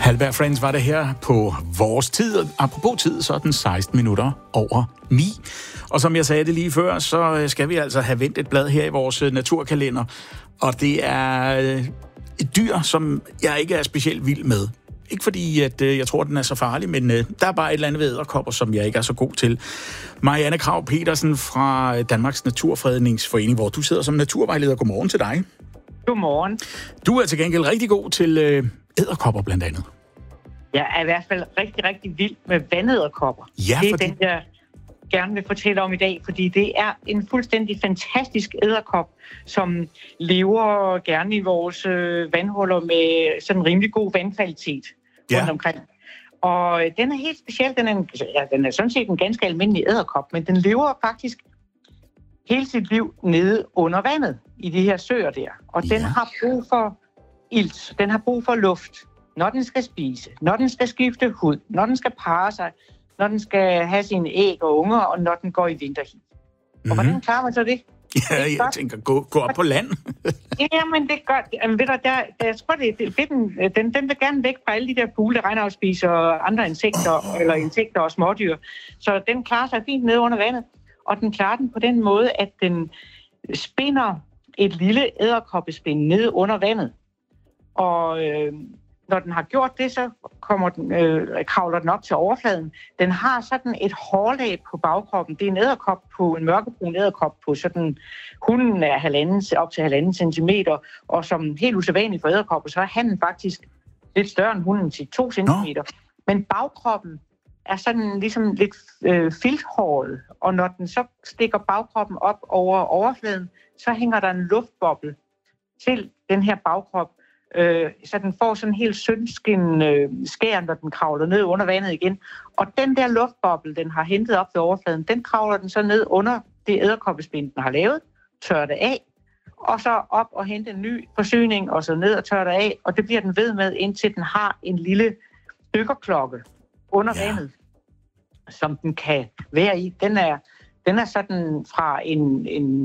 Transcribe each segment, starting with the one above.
Halberg Friends var det her på vores tid. Apropos tid, så er den 16 minutter over 9. Og som jeg sagde det lige før, så skal vi altså have vendt et blad her i vores naturkalender. Og det er et dyr, som jeg ikke er specielt vild med. Ikke fordi, at jeg tror, den er så farlig, men der er bare et eller andet ved edderkopper, som jeg ikke er så god til. Marianne Krag Petersen fra Danmarks Naturfredningsforening, hvor du sidder som naturvejleder. Godmorgen til dig. Godmorgen. Du er til gengæld rigtig god til edderkopper blandt andet. Jeg er i hvert fald rigtig, rigtig vild med vandedderkopper. Ja, det er den, jeg gerne vil fortælle om i dag, fordi det er en fuldstændig fantastisk edderkop, som lever gerne i vores vandhuller med sådan en rimelig god vandkvalitet rundt omkring. Og den er helt speciel. Den er sådan set en ganske almindelig edderkop, men den lever faktisk hele sit liv nede under vandet i de her søer der. Og den har brug for ilt, den har brug for luft, når den skal spise, når den skal skifte hud, når den skal parre sig, når den skal have sine æg og unger, og når den går i vinterhi. Og hvordan klarer man så det? Ja, jeg tænker, gå op på land. Jamen, det gør... Jamen, ved du, jeg tror, den vil gerne væk fra alle de der fugle, der regner og spiser andre insekter og smådyr. Så den klarer sig fint nede under vandet. Og den klarer den på den måde, at den spinder et lille edderkoppespind nede under vandet. Og når den har gjort det, så kravler den op til overfladen. Den har sådan et hårlag på bagkroppen. Det er en edderkop en mørkebrun edderkop på sådan, hunden er op til 1,5 centimeter, og som helt usædvanligt for edderkopper, så er hannen faktisk lidt større end hunden til 2 centimeter. Men bagkroppen er sådan ligesom lidt filthåret, og når den så stikker bagkroppen op over overfladen, så hænger der en luftboble til den her bagkrop, så den får sådan en helt søndskin skær, når den kravler ned under vandet igen. Og den der luftboble, den har hentet op ved overfladen, den kravler den så ned under det edderkoppespind, den har lavet, tørrer det af, og så op og hente en ny forsyning, og så ned og tørrer det af, og det bliver den ved med, indtil den har en lille dykkerklokke under vandet, som den kan være i. Den er sådan fra en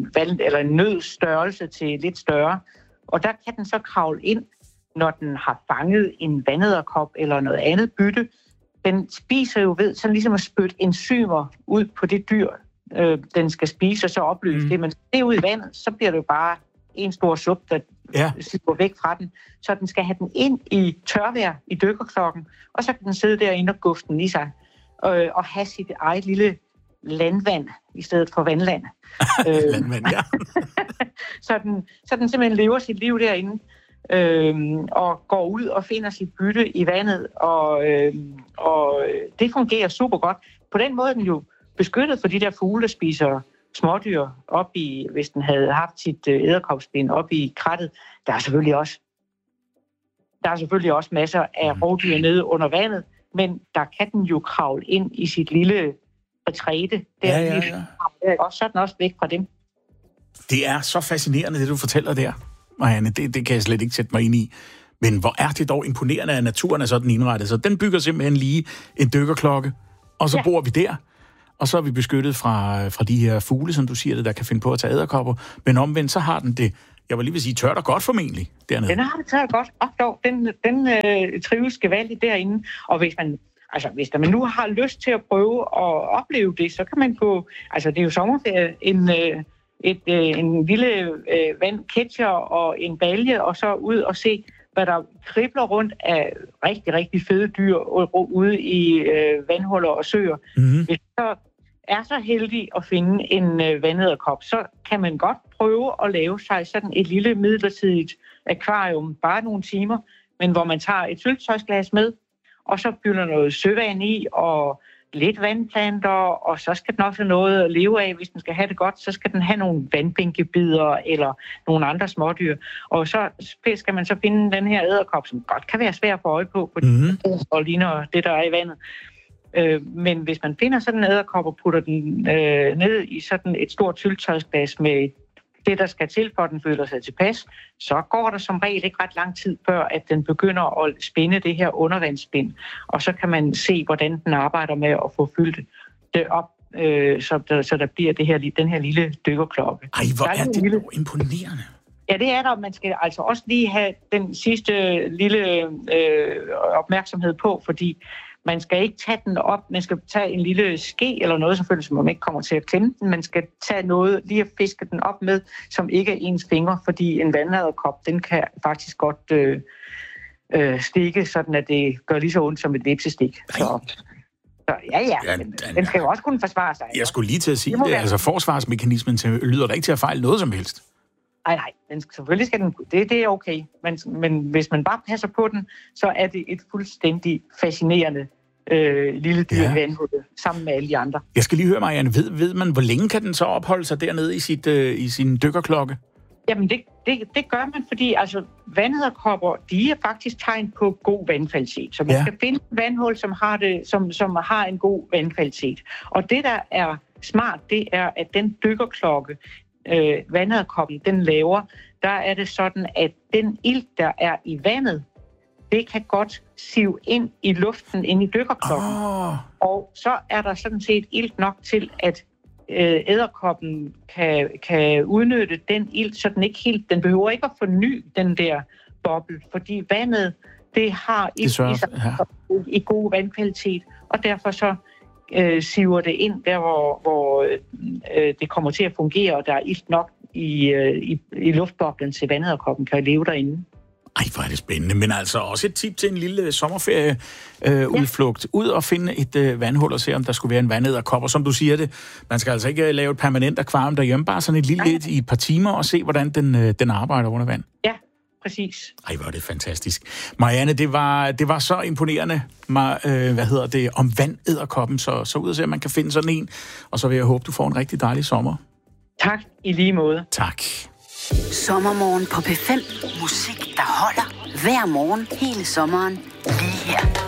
nødstørrelse til lidt større, og der kan den så kravle ind, når den har fanget en vandedderkop eller noget andet bytte. Den spiser jo ved sådan ligesom at spytte enzymer ud på det dyr, den skal spise, og så opløse det. Men det er ude i vandet, så bliver det jo bare en stor sup, der går væk fra den. Så den skal have den ind i tørvejr i dykkerklokken, og så kan den sidde derinde og gufte den i sig, og have sit eget lille landvand i stedet for vandland. Landvand, ja. så den simpelthen lever sit liv derinde, og går ud og finder sit bytte i vandet, og det fungerer super godt. På den måde er den jo beskyttet for de der fugle, der spiser smådyr op i, hvis den havde haft sit edderkopspind op i krattet. Der er selvfølgelig også masser af rovdyr nede under vandet, men der kan den jo kravle ind i sit lille retræte. Og så er den også væk fra dem. Det er så fascinerende, det du fortæller der, Marianne. Det kan jeg slet ikke sætte mig ind i. Men hvor er det dog imponerende, at naturen er sådan indrettet. Så den bygger simpelthen lige en dykkerklokke, og så bor vi der. Og så er vi beskyttet fra de her fugle, som du siger, der kan finde på at tage edderkopper. Men omvendt, så har den det, jeg vil lige vil sige, tørt og godt formentlig dernede. Den har det tørt godt. Den trives gevaldigt derinde. Og hvis man nu har lyst til at prøve at opleve det, så kan man på, det er jo sommerferie, en lille vandketcher og en balje, og så ud og se, hvad der kribler rundt af rigtig, rigtig fede dyr ude i vandhuller og søer. Mm-hmm. Hvis man er så heldig at finde en vandedderkop, så kan man godt prøve at lave sig sådan et lille midlertidigt akvarium, bare nogle timer, men hvor man tager et syltetøjsglas med, og så fylder noget søvand i, og lidt vandplanter, og så skal den også have noget at leve af. Hvis den skal have det godt, så skal den have nogle vandbænkebider eller nogle andre smådyr. Og så skal man så finde den her edderkop, som godt kan være svær at få øje på, og ligner det, der er i vandet. Men hvis man finder sådan en edderkop og putter den ned i sådan et stort syltetøjsglas med det, der skal til, for at den føler sig tilpas, så går der som regel ikke ret lang tid, før at den begynder at spinde det her undervandsspind. Og så kan man se, hvordan den arbejder med at få fyldt det op, så der bliver den her lille dykkerklokke. Ej, hvor er det imponerende. Ja, det er der. Man skal altså også lige have den sidste lille opmærksomhed på, fordi man skal ikke tage den op. Man skal tage en lille ske eller noget, selvfølgelig, så man ikke kommer til at klemme den. Man skal tage noget, lige at fiske den op med, som ikke er ens fingre, fordi en vandedderkop, den kan faktisk godt stikke, sådan at det gør lige så ondt som et vepsestik. Så ja, den skal jo også kunne forsvare sig. Jeg skulle lige til at sige det. Altså, forsvarsmekanismen lyder da ikke til at fejle noget som helst. Nej, selvfølgelig skal den. Det er okay. Men hvis man bare passer på den, så er det et fuldstændig fascinerende lille dyr vandhul sammen med alle de andre. Jeg skal lige høre, Marianne, ved man, hvor længe kan den så opholde sig dernede i sin dykkerklokke? Jamen, det gør man, fordi altså, vandedderkopper, de er faktisk tegn på god vandkvalitet. Så man skal finde et vandhul, som har en god vandkvalitet. Og det, der er smart, det er, at den dykkerklokke, vandedderkoppen, den laver, der er det sådan, at den ilt, der er i vandet, det kan godt sive ind i luften ind i dykkerklokken. Og så er der sådan set ilt nok til, at edderkoppen kan udnytte den ilt, så den behøver ikke at forny den der boble, fordi vandet, det har ilt i god vandkvalitet, og derfor så siver det ind der, hvor det kommer til at fungere, og der er ilt nok i luftboblen til vandedderkoppen kan leve derinde. Ej, hvor er det spændende. Men altså også et tip til en lille sommerferieudflugt. Ud og finde et vandhul og se, om der skulle være en vandedderkop. Og som du siger det, man skal altså ikke lave et permanent akvarium derhjemme, bare sådan et lille lidt i et par timer og se, hvordan den arbejder under vand. Ja, præcis. Ej, hvor er det fantastisk. Marianne, det var så imponerende, om vandedderkoppen. Så ud og se, om man kan finde sådan en. Og så vil jeg håbe, du får en rigtig dejlig sommer. Tak, i lige måde. Tak. Sommermorgen på P5. Musik, der holder hver morgen hele sommeren lige her.